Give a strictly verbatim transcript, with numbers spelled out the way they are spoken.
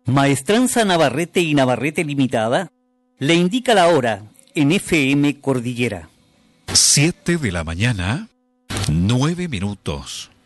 Maestranza Navarrete y Navarrete Limitada le indica la hora en F M Cordillera. Siete de la mañana, nueve minutos.